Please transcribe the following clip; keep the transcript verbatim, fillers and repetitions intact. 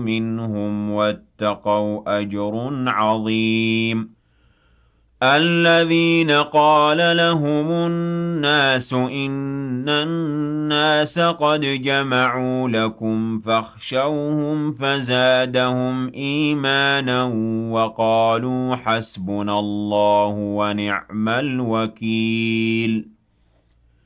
منهم واتقوا أجر عظيم الذين قال لهم الناس إن الناس قد جمعوا لكم فاخشوهم فزادهم إيمانا وقالوا حسبنا الله ونعم الوكيل